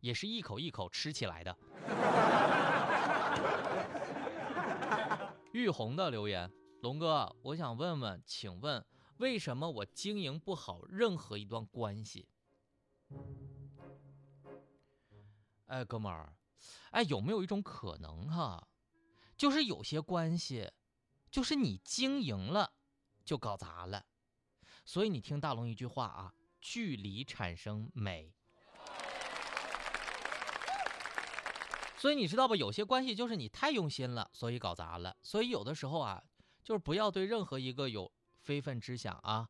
也是一口一口吃起来的。玉红的留言，龙哥，我想问问，请问为什么我经营不好任何一段关系？哎，哥们儿，哎，有没有一种可能哈，就是有些关系，就是你经营了，就搞砸了。所以你听大龙一句话啊，距离产生美。所以你知道吧，有些关系就是你太用心了，所以搞砸了。所以有的时候啊，就是不要对任何一个有非分之想啊。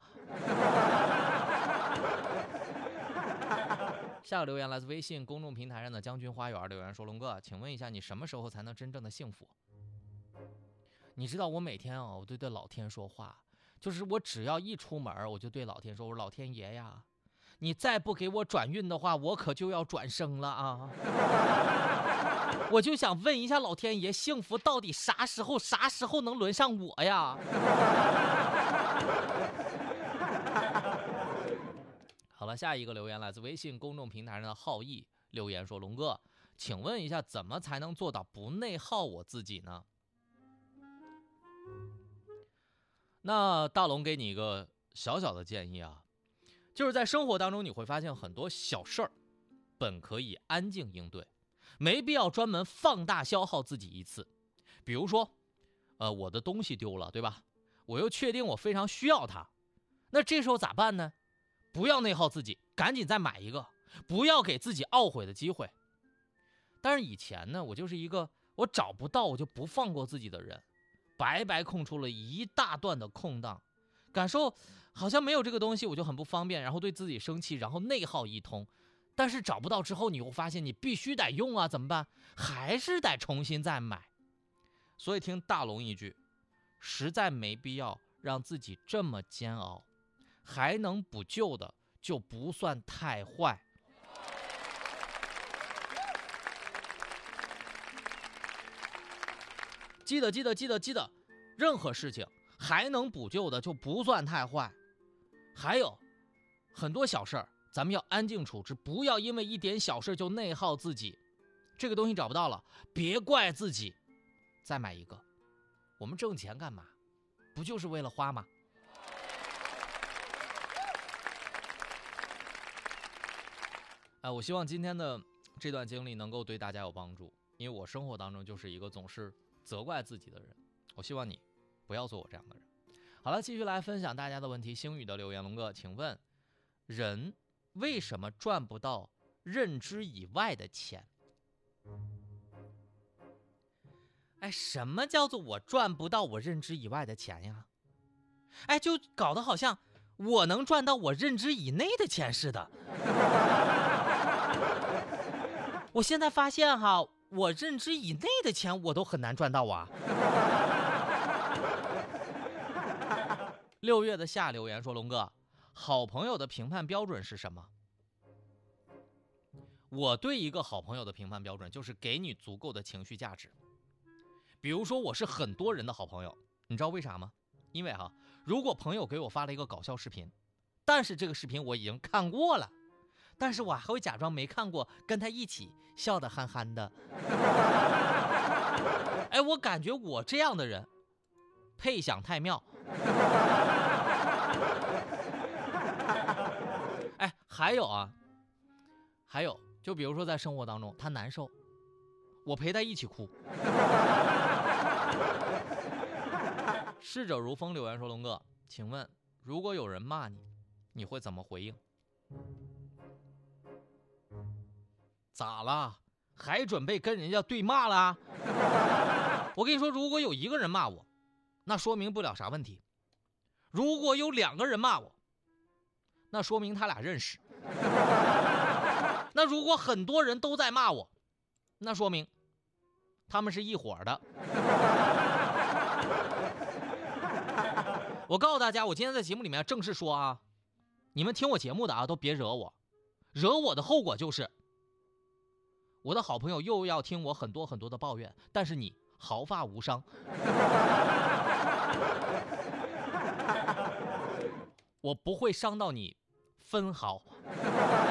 下个留言来自微信公众平台上的将军花园留言说，龙哥，请问一下，你什么时候才能真正的幸福？你知道我每天啊，我都对老天说话，就是我只要一出门，我就对老天说，我说老天爷呀，你再不给我转运的话，我可就要转生了啊。我就想问一下老天爷，幸福到底啥时候能轮上我呀？好了，下一个留言来自微信公众平台上的浩毅留言说，龙哥，请问一下，怎么才能做到不内耗我自己呢？那大龙给你一个小小的建议啊，就是在生活当中你会发现很多小事儿本可以安静应对，没必要专门放大消耗自己一次。比如说我的东西丢了，对吧？我又确定我非常需要它，那这时候咋办呢？不要内耗自己，赶紧再买一个，不要给自己懊悔的机会。但是以前呢，我就是一个我找不到我就不放过自己的人，白白空出了一大段的空档，感受好像没有这个东西我就很不方便，然后对自己生气，然后内耗一通。但是找不到之后，你会发现你必须得用啊，怎么办？还是得重新再买。所以听大龙一句，实在没必要让自己这么煎熬，还能补救的就不算太坏。记得，任何事情还能补救的就不算太坏。还有很多小事儿，咱们要安静处置，不要因为一点小事就内耗自己。这个东西找不到了，别怪自己，再买一个。我们挣钱干嘛？不就是为了花吗？我希望今天的这段经历能够对大家有帮助，因为我生活当中就是一个总是责怪自己的人，我希望你不要做我这样的人。好了，继续来分享大家的问题。星宇的留言，龙哥，请问人为什么赚不到认知以外的钱？哎，什么叫做我赚不到我认知以外的钱呀？哎，就搞得好像我能赚到我认知以内的钱似的。我现在发现哈，我认知以内的钱我都很难赚到啊。6月的夏留言说，龙哥，好朋友的评判标准是什么？我对一个好朋友的评判标准就是给你足够的情绪价值。比如说我是很多人的好朋友，你知道为啥吗？因为如果朋友给我发了一个搞笑视频，但是这个视频我已经看过了，但是我还会假装没看过，跟他一起笑得憨憨的。哎，我感觉我这样的人配享太妙。哎，还有就比如说在生活当中他难受，我陪他一起哭。逝者如风留言说，龙哥，请问如果有人骂你，你会怎么回应？咋了？还准备跟人家对骂了？我跟你说，如果有一个人骂我，那说明不了啥问题。如果有2个人骂我，那说明他俩认识。那如果很多人都在骂我，那说明他们是一伙的。我告诉大家，我今天在节目里面正式说啊，你们听我节目的都别惹我，惹我的后果就是我的好朋友又要听我很多的抱怨，但是你毫发无伤。我不会伤到你分毫。